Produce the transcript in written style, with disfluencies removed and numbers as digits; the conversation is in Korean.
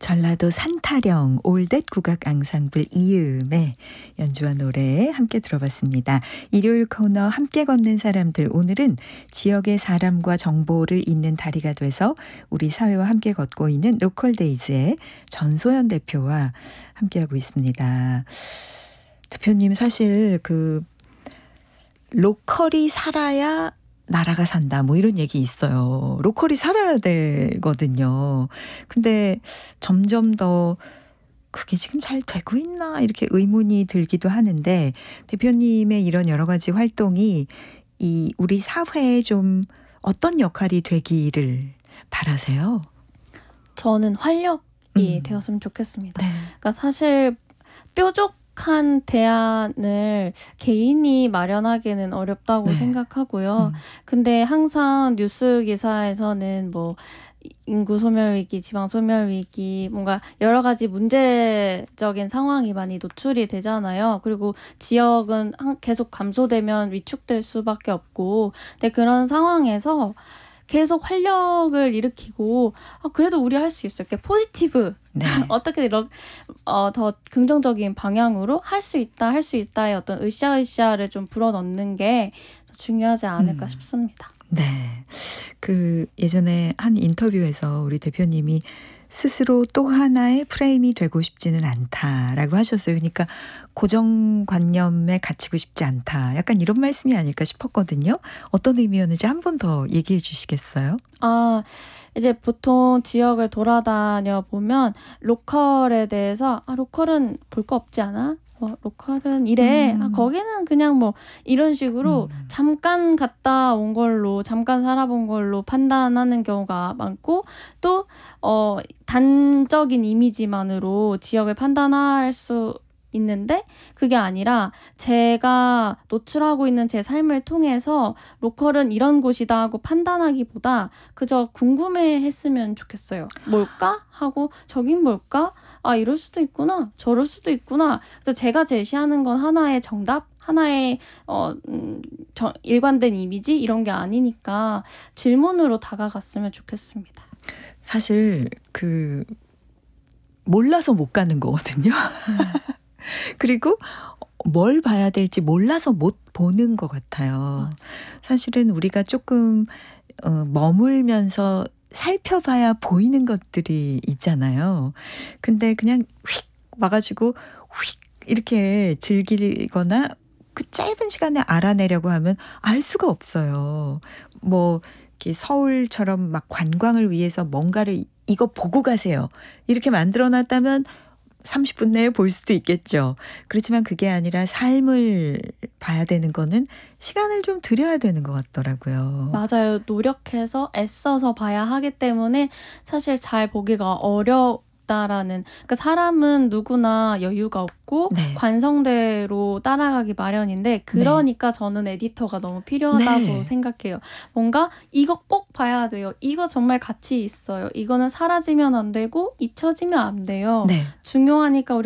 전라도 산타령 올댓 국악 앙상블 이음의 연주한 노래 함께 들어봤습니다. 일요일 코너 함께 걷는 사람들, 오늘은 지역의 사람과 정보를 잇는 다리가 돼서 우리 사회와 함께 걷고 있는 로컬데이즈의 전소연 대표와 함께하고 있습니다. 대표님, 사실 그 로컬이 살아야 나라가 산다, 뭐 이런 얘기 있어요. 로컬이 살아야 되거든요. 근데 점점 더 그게 지금 잘 되고 있나 이렇게 의문이 들기도 하는데, 대표님의 이런 여러 가지 활동이 이 우리 사회에 좀 어떤 역할이 되기를 바라세요? 저는 활력이 되었으면 좋겠습니다. 네. 그러니까 사실 뾰족한 대안을 개인이 마련하기는 어렵다고 네. 생각하고요. 근데 항상 뉴스 기사에서는 뭐 인구 소멸 위기, 지방 소멸 위기, 뭔가 여러 가지 문제적인 상황이 많이 노출이 되잖아요. 그리고 지역은 계속 감소되면 위축될 수밖에 없고, 근데 그런 상황에서 계속 활력을 일으키고, 그래도 우리 할 수 있어, 이렇게 포지티브, 네. 어떻게 더 긍정적인 방향으로 할 수 있다, 할 수 있다의 어떤 으쌰으쌰를 좀 불어넣는 게 더 중요하지 않을까 싶습니다. 네. 그 예전에 한 인터뷰에서 우리 대표님이 스스로 또 하나의 프레임이 되고 싶지는 않다라고 하셨어요. 그러니까 고정관념에 갇히고 싶지 않다, 약간 이런 말씀이 아닐까 싶었거든요. 어떤 의미였는지 한 번 더 얘기해 주시겠어요? 이제 보통 지역을 돌아다녀 보면 로컬에 대해서 로컬은 볼 거 없지 않아? 로컬은 이래. 거기는 그냥 뭐 이런 식으로 잠깐 갔다 온 걸로, 잠깐 살아본 걸로 판단하는 경우가 많고, 또 단적인 이미지만으로 지역을 판단할 수 있는데, 그게 아니라 제가 노출하고 있는 제 삶을 통해서 로컬은 이런 곳이다 하고 판단하기보다 그저 궁금해했으면 좋겠어요. 뭘까? 하고 저긴 뭘까? 이럴 수도 있구나, 저럴 수도 있구나. 그래서 제가 제시하는 건 하나의 정답, 하나의 일관된 이미지, 이런 게 아니니까 질문으로 다가갔으면 좋겠습니다. 사실 그 몰라서 못 가는 거거든요. 그리고 뭘 봐야 될지 몰라서 못 보는 것 같아요. 맞아. 사실은 우리가 조금 머물면서 살펴봐야 보이는 것들이 있잖아요. 근데 그냥 휙 와가지고 휙 이렇게 즐기거나 그 짧은 시간에 알아내려고 하면 알 수가 없어요. 뭐 이렇게 서울처럼 막 관광을 위해서 뭔가를 이거 보고 가세요, 이렇게 만들어놨다면 30분 내에 볼 수도 있겠죠. 그렇지만 그게 아니라 삶을 봐야 되는 거는 시간을 좀 들여야 되는 것 같더라고요. 맞아요. 노력해서 애써서 봐야 하기 때문에 사실 잘 보기가 어렵다라는, 그러니까 사람은 누구나 여유가 없고 네. 관성대로 따라가기 마련인데, 그러니까 저는 에디터가 너무 필요하다고 네. 생각해요. 뭔가 이거 꼭 봐야 돼요, 이거 정말 가치 있어요, 이거는 사라지면 안 되고 잊혀지면 안 돼요. 네. 중요하니까 우리